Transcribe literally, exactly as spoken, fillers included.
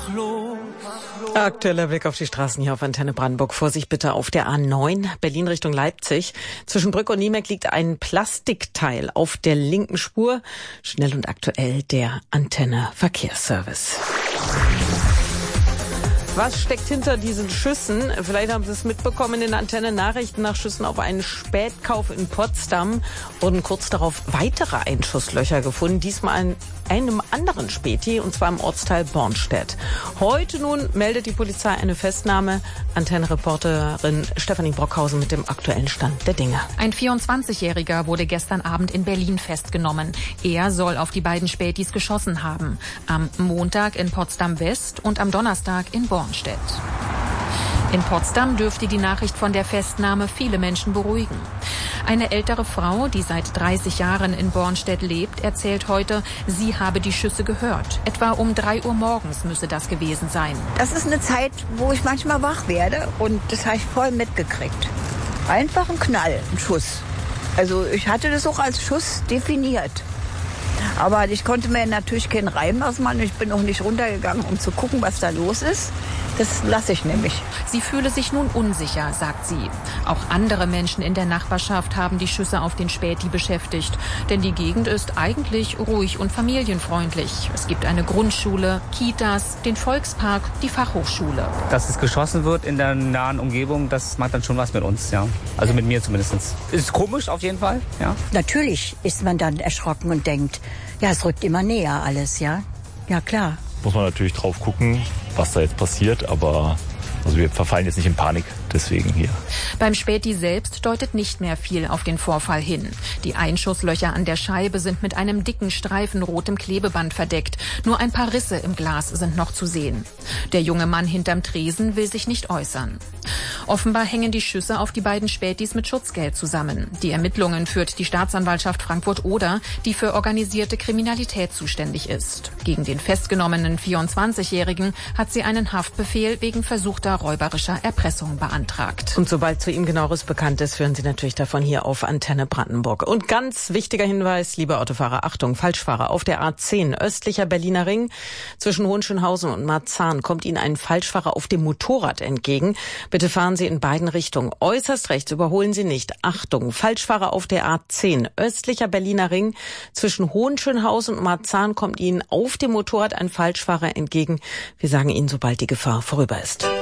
Aktueller Blick auf die Straßen hier auf Antenne Brandenburg. Vorsicht bitte auf der A neun, Berlin Richtung Leipzig. Zwischen Brück und Niemek liegt ein Plastikteil auf der linken Spur. Schnell und aktuell der Antenne Verkehrsservice. Was steckt hinter diesen Schüssen? Vielleicht haben Sie es mitbekommen in den Antenne-Nachrichten. Nach Schüssen auf einen Spätkauf in Potsdam wurden kurz darauf weitere Einschusslöcher gefunden. Diesmal in einem anderen Späti, und zwar im Ortsteil Bornstedt. Heute nun meldet die Polizei eine Festnahme. Antenne-Reporterin Stefanie Brockhausen mit dem aktuellen Stand der Dinge. Ein vierundzwanzigjähriger wurde gestern Abend in Berlin festgenommen. Er soll auf die beiden Spätis geschossen haben. Am Montag in Potsdam-West und am Donnerstag in Bornstedt. In Potsdam dürfte die Nachricht von der Festnahme viele Menschen beruhigen. Eine ältere Frau, die seit dreißig Jahren in Bornstedt lebt, erzählt heute, sie habe die Schüsse gehört. Etwa um drei Uhr morgens müsse das gewesen sein. Das ist eine Zeit, wo ich manchmal wach werde, und das habe ich voll mitgekriegt. Einfach ein Knall, ein Schuss. Also ich hatte das auch als Schuss definiert. Aber ich konnte mir natürlich keinen Reim ausmachen. Ich bin auch nicht runtergegangen, um zu gucken, was da los ist. Das lasse ich nämlich. Sie fühle sich nun unsicher, sagt sie. Auch andere Menschen in der Nachbarschaft haben die Schüsse auf den Späti beschäftigt. Denn die Gegend ist eigentlich ruhig und familienfreundlich. Es gibt eine Grundschule, Kitas, den Volkspark, die Fachhochschule. Dass es geschossen wird in der nahen Umgebung, das macht dann schon was mit uns, ja. Also mit mir zumindest. Ist komisch auf jeden Fall, ja. Natürlich ist man dann erschrocken und denkt, ja, es rückt immer näher alles, ja. Ja, klar. Muss man natürlich drauf gucken, was da jetzt passiert, aber also wir verfallen jetzt nicht in Panik, deswegen hier. Beim Späti selbst deutet nicht mehr viel auf den Vorfall hin. Die Einschusslöcher an der Scheibe sind mit einem dicken Streifen rotem Klebeband verdeckt. Nur ein paar Risse im Glas sind noch zu sehen. Der junge Mann hinterm Tresen will sich nicht äußern. Offenbar hängen die Schüsse auf die beiden Spätis mit Schutzgeld zusammen. Die Ermittlungen führt die Staatsanwaltschaft Frankfurt-Oder, die für organisierte Kriminalität zuständig ist. Gegen den festgenommenen vierundzwanzigjährigen hat sie einen Haftbefehl wegen versuchter räuberischer Erpressung beantragt. Und sobald zu ihm genaueres bekannt ist, hören Sie natürlich davon hier auf Antenne Brandenburg. Und ganz wichtiger Hinweis, liebe Autofahrer, Achtung, Falschfahrer. Auf der A zehn, östlicher Berliner Ring, zwischen Hohenschönhausen und Marzahn, kommt Ihnen ein Falschfahrer auf dem Motorrad entgegen. Bitte fahren Sie in beiden Richtungen. Äußerst rechts, überholen Sie nicht. Achtung, Falschfahrer auf der A zehn, östlicher Berliner Ring, zwischen Hohenschönhausen und Marzahn kommt Ihnen auf dem Motorrad ein Falschfahrer entgegen. Wir sagen Ihnen, sobald die Gefahr vorüber ist.